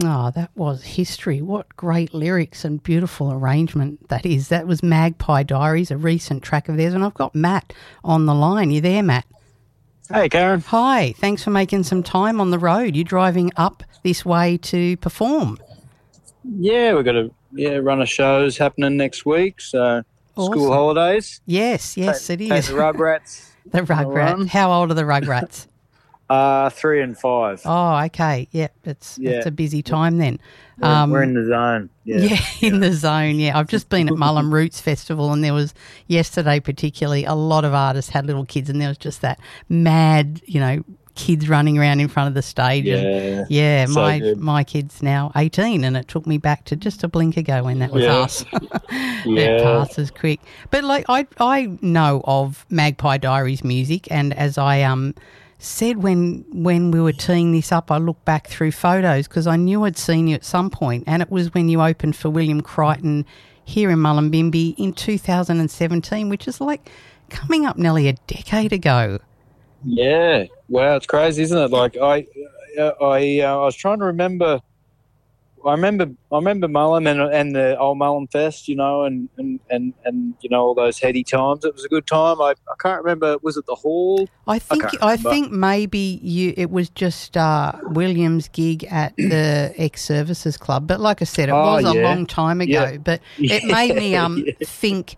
Oh, that was history. What great lyrics and beautiful arrangement that is. That was Magpie Diaries, a recent track of theirs. And I've got Matt on the line. You there, Matt? Hey, Karen. Hi. Thanks for making some time on the road. You're driving up this way to perform. Yeah, we've got a run of shows happening next week. So awesome. School holidays. Yes, it is. Take the Rugrats. The Rugrats. How old are the Rugrats? 3 and 5. Oh, okay. Yep, it's a busy time then. We're in the zone. Yeah, in the zone, yeah. I've just been at Mullum Roots Festival, and there was, yesterday particularly, a lot of artists had little kids, and there was just that mad, kids running around in front of the stage. Yeah. And, my kid's now 18, and it took me back to just a blink ago when that was us. It passes quick. But, I know of Magpie Diaries music, and as I said when we were teeing this up, I looked back through photos because I knew I'd seen you at some point, and it was when you opened for William Crichton here in Mullumbimby in 2017, which is like coming up nearly a decade ago. Yeah, wow, it's crazy, isn't it? Like I was trying to remember. I remember Mullum and the old Mullum Fest, and all those heady times. It was a good time. I can't remember. Was it the hall? I think maybe it was just William's gig at the Ex-Services Club. But like I said, it was a long time ago. Yeah. But it made me think.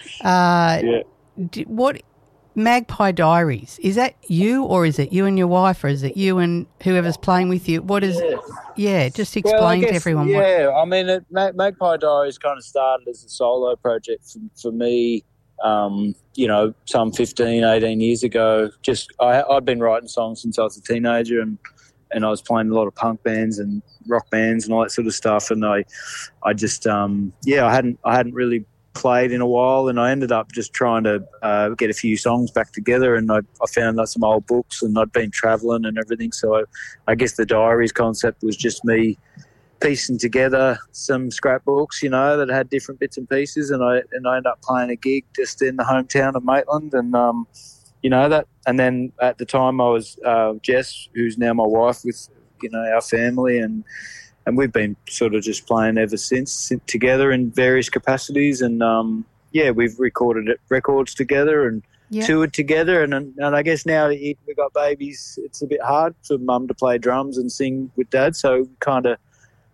What Magpie Diaries, is that you, or is it you and your wife, or is it you and whoever's playing with you? What is just explain to everyone. Magpie Diaries kind of started as a solo project for me, some 15, 18 years ago. I'd been writing songs since I was a teenager, and I was playing a lot of punk bands and rock bands and all that sort of stuff, and I hadn't really played in a while, and I ended up just trying to get a few songs back together, and I found some old books, and I'd been travelling and everything, so I guess the Diaries concept was just me piecing together some scrapbooks, that had different bits and pieces, and I ended up playing a gig just in the hometown of Maitland, and that, and then at the time I was Jess, who's now my wife, with our family, and we've been sort of just playing ever since together in various capacities. And, we've recorded records together and toured together. And I guess now that we've got babies, it's a bit hard for Mum to play drums and sing with Dad. So kind of,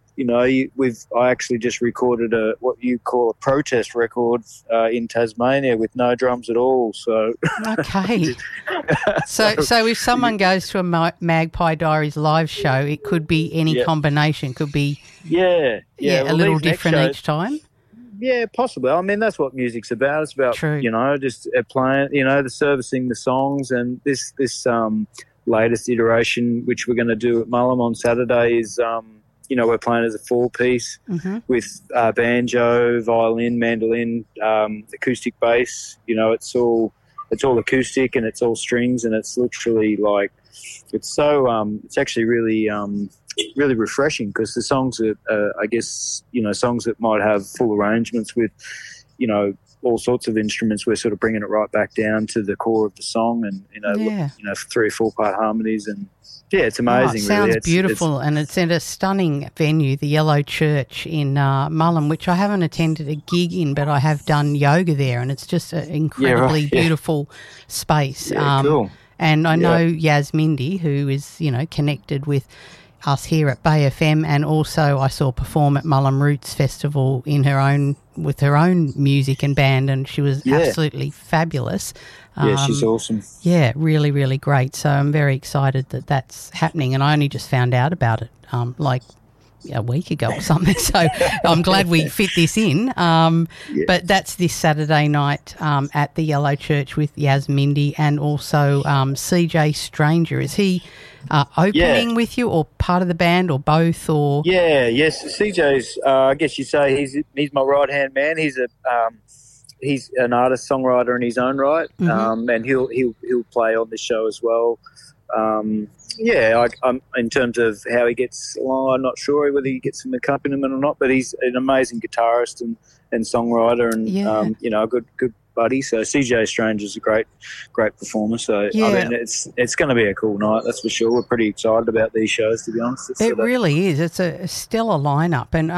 I actually just recorded what you call a protest record in Tasmania with no drums at all. So okay. So if someone goes to a Magpie Diaries live show, it could be any combination. Could be a little different each time. Yeah, possibly. I mean, that's what music's about. It's about just playing, the servicing the songs, and this latest iteration, which we're going to do at Mullum on Saturday, is. We're playing as a 4-piece with banjo, violin, mandolin, acoustic bass. It's all acoustic, and it's all strings, and it's literally like it's actually really really refreshing, because the songs that songs that might have full arrangements with all sorts of instruments, we're sort of bringing it right back down to the core of the song, and 3 or 4 part harmonies, and it's amazing. It sounds really. beautiful, and it's at a stunning venue, the Yellow Church in Mullum, which I haven't attended a gig in, but I have done yoga there, and it's just an incredibly beautiful space. Cool. And I know Yas Mindy, who is connected with us here at Bay FM, and also I saw perform at Mullum Roots Festival with her own music and band, and she was absolutely fabulous. She's awesome. Yeah, really, really great. So I'm very excited that that's happening, and I only just found out about it like a week ago or something. So I'm glad we fit this in. But that's this Saturday night at the Yellow Church with Yas Mindy, and also CJ Stranger. Is he opening with you, or part of the band, or both? Or yes, CJ's. I guess you say he's my right hand man. He's an artist songwriter in his own right, and he'll play on this show as well. I'm in terms of how he gets along, I'm not sure whether he gets some accompaniment or not, but he's an amazing guitarist and songwriter, and a good buddy. So CJ Strange is a great performer. So Yeah. I mean, it's going to be a cool night, that's for sure. We're pretty excited about these shows, to be honest. It really is. It's a stellar lineup, and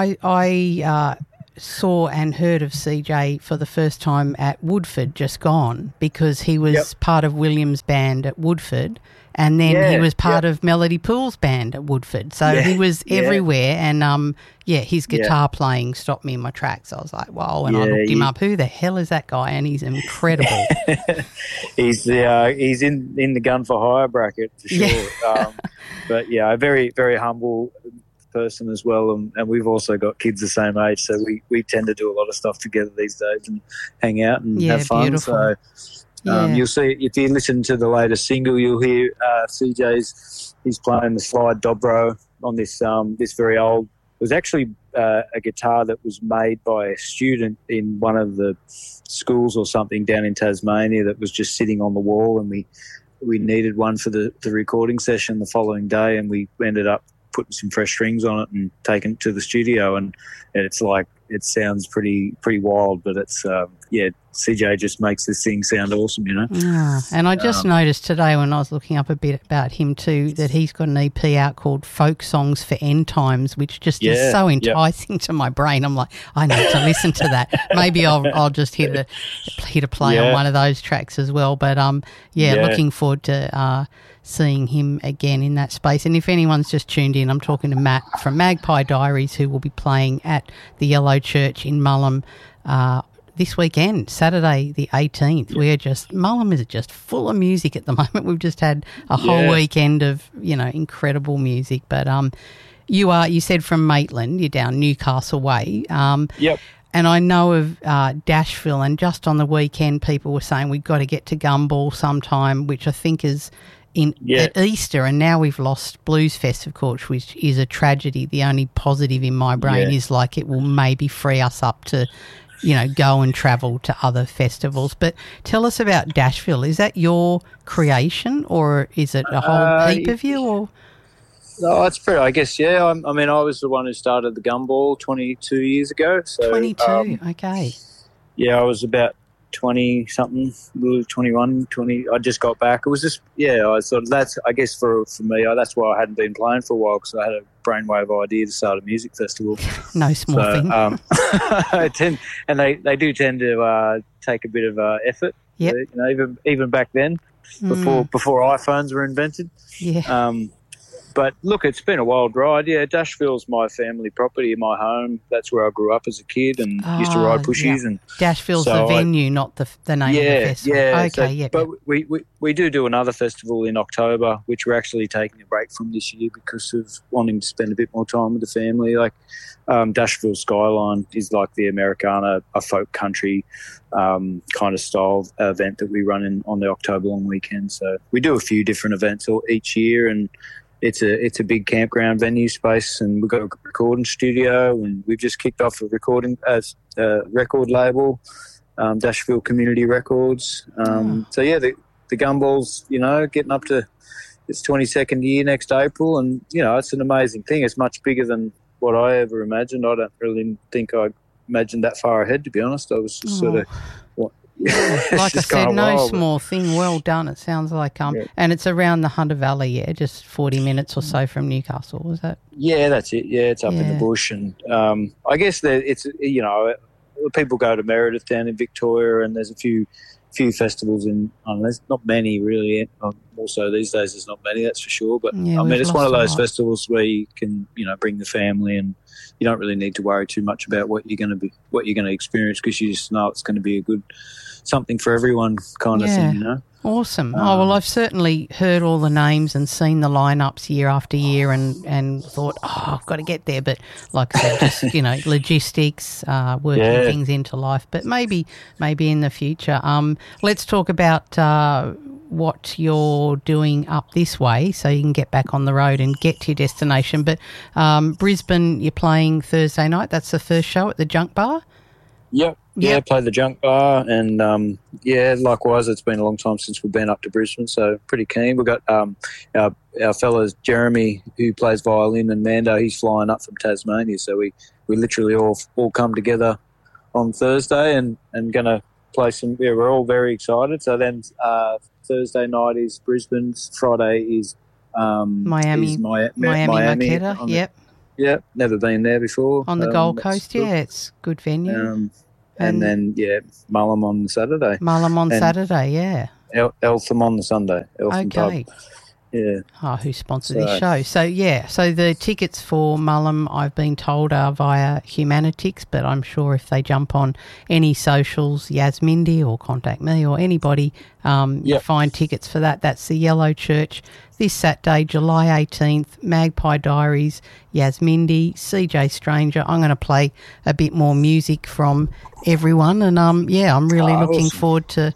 I saw and heard of CJ for the first time at Woodford just gone, because he was part of Williams' band at Woodford, and then he was part of Melody Pool's band at Woodford. So he was everywhere, and his guitar playing stopped me in my tracks. I was like, wow, and I looked him up. Who the hell is that guy? And he's incredible. He's in the gun for hire bracket for sure. But yeah, a very, very humble person as well, and we've also got kids the same age, so we tend to do a lot of stuff together these days and hang out and have fun. Beautiful. So you'll see, if you listen to the latest single, you'll hear he's playing the slide dobro on this very old. It was actually a guitar that was made by a student in one of the schools or something down in Tasmania that was just sitting on the wall, and we needed one for the recording session the following day, and we ended up putting some fresh strings on it and taking it to the studio, and it's like, it sounds pretty wild, but it's CJ just makes this thing sound awesome, you know. Yeah. And I just noticed today when I was looking up a bit about him too, that he's got an EP out called Folk Songs for End Times, which just is so enticing to my brain. I'm like, I need to listen to that. Maybe I'll just hit a play on one of those tracks as well. But looking forward to seeing him again in that space. And if anyone's just tuned in, I'm talking to Matt from Magpie Diaries, who will be playing at the Yellow Church in Mullum this weekend, Saturday the 18th. Mullum is just full of music at the moment. We've just had a whole weekend of, incredible music. But you said from Maitland, you're down Newcastle way. Yep. And I know of Dashville, and just on the weekend people were saying we've got to get to Gumball sometime, which I think is at Easter, and now we've lost Blues Fest, of course, which is a tragedy. The only positive in my brain is like it will maybe free us up to, go and travel to other festivals. But tell us about Dashville. Is that your creation, or is it a whole heap of you? Or no, it's pretty. I guess I was the one who started the Gumball 22 years ago. So 22, okay. Yeah, I was about 20-something, 21, 20. I just got back. It was just, I thought that's, I guess for me, that's why I hadn't been playing for a while, because I had a brainwave idea to start a music festival. No small thing. And they do tend to take a bit of effort. Yep. Even back then, before iPhones were invented. Yeah. But look, it's been a wild ride. Yeah, Dashville's my family property, my home. That's where I grew up as a kid and used to ride pushies. Yeah. And Dashville's the venue, not the name of the festival. Yeah, okay, But we do another festival in October, which we're actually taking a break from this year because of wanting to spend a bit more time with the family. Like Dashville Skyline is like the Americana, a folk country kind of style event that we run on the October long weekend. So we do a few different events each year, and it's a big campground venue space, and we've got a recording studio, and we've just kicked off a record label, Dashville Community Records. So yeah, the Gumballs, getting up to its 22nd year next April, and it's an amazing thing. It's much bigger than what I ever imagined. I don't really think I imagined that far ahead, to be honest. I was just sort of. Like I said, no small thing. Well done. It sounds like and it's around the Hunter Valley, just 40 minutes or so from Newcastle, was that? Yeah, that's it. Yeah, it's up in the bush, and I guess that it's people go to Meredith down in Victoria, and there's a few festivals there's not many really. Also these days there's not many, that's for sure. But it's one of those festivals where you can bring the family, and you don't really need to worry too much about what you're going to experience, because you just know it's going to be a good something for everyone kind of thing, Awesome. Well, I've certainly heard all the names and seen the lineups year after year, and thought, I've got to get there. But like I said, just logistics, working things into life. But maybe in the future. Let's talk about what you're doing up this way, so you can get back on the road and get to your destination. But Brisbane, you're playing Thursday night. That's the first show at the Junk Bar. Yep. Yeah, play the Junk Bar, and likewise, it's been a long time since we've been up to Brisbane, so pretty keen. We've got our fellows Jeremy, who plays violin, and Mando, he's flying up from Tasmania, so we literally all come together on Thursday and going to play some. Yeah, we're all very excited. So then Thursday night is Brisbane's. Friday is Miami Marquetta. Yep, never been there before. On the Gold Coast, it's good venue. And then Mullum on Saturday. Saturday, yeah. Eltham on the Sunday. Eltham okay. Pub. Yeah. Oh, who sponsored this show? So the tickets for Mullum, I've been told, are via Humanitix, but I'm sure if they jump on any socials, Yasmindy or contact me or anybody, you find tickets for that. That's the Yellow Church this Saturday, July 18th, Magpie Diaries, Yasmindy, CJ Stranger. I'm going to play a bit more music from everyone, and I'm really looking forward to,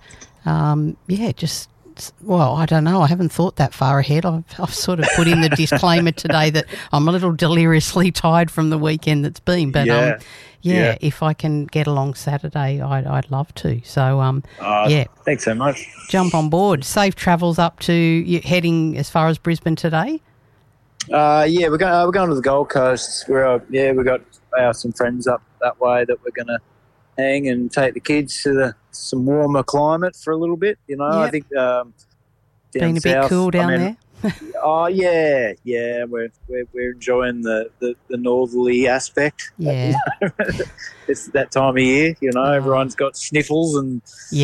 well, I don't know. I haven't thought that far ahead. I've sort of put in the disclaimer today that I'm a little deliriously tired from the weekend that's been. But, if I can get along Saturday, I'd love to. So, Thanks so much. Jump on board. Safe travels up to you heading as far as Brisbane today? We're going to the Gold Coast. We've got some friends up that way that we're going to hang and take the kids to some warmer climate for a little bit. I think down been a south, bit cool down there. We're enjoying the northerly aspect. Yeah, it's that time of year. Everyone's got sniffles and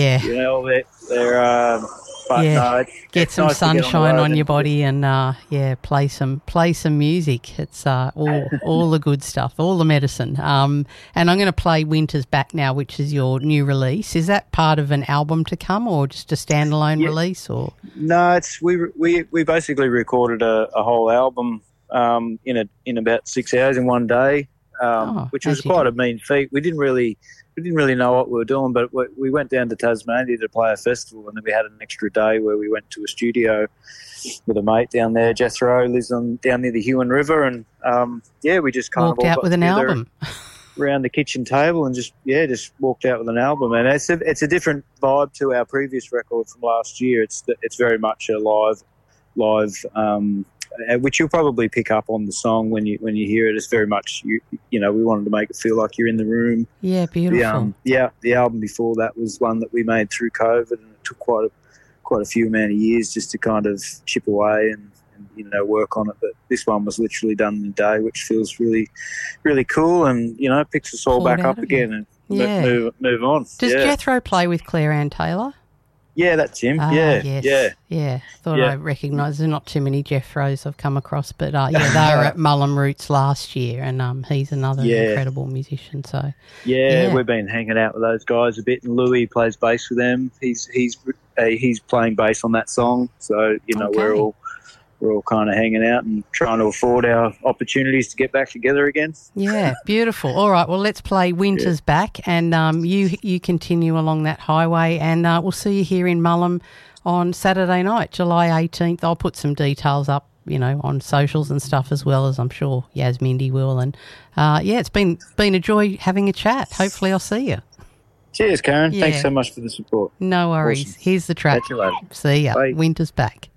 get some sunshine on your body and play some music. It's all the good stuff, all the medicine. And I'm going to play Winter's Back now, which is your new release. Is that part of an album to come, or just a standalone release? Or no, it's we basically recorded a whole album in about 6 hours in one day, which was quite a mean feat. We didn't really know what we were doing, but we went down to Tasmania to play a festival, and then we had an extra day where we went to a studio with a mate down there. Jethro lives down near the Huon River, and we just kind walked of out with an album around the kitchen table and just walked out with an album. And it's a different vibe to our previous record from last year. It's very much a live. Which you'll probably pick up on the song when you hear it. It's very much we wanted to make it feel like you're in the room. Yeah, beautiful. The album before that was one that we made through COVID, and it took quite a few amount of years just to kind of chip away and work on it. But this one was literally done in a day, which feels really, really cool, and picks us all back up again and move on. Does Jethro play with Claire Ann Taylor? Yeah, that's him. Yeah. Thought I recognised. There's not too many Jethros I've come across, but they were at Mullum Roots last year, and he's another incredible musician. So we've been hanging out with those guys a bit, and Louis plays bass with them. He's playing bass on that song, so we're all kind of hanging out and trying to afford our opportunities to get back together again. Yeah, beautiful. All right, well, let's play Winter's Back, and you continue along that highway, and we'll see you here in Mullum on Saturday night, July 18th. I'll put some details up, on socials and stuff, as well as I'm sure Yasmindy will. And, it's been a joy having a chat. Hopefully I'll see you. Cheers, Karen. Yeah. Thanks so much for the support. No worries. Awesome. Here's the track. Catch you later. See ya. Bye. Winter's Back.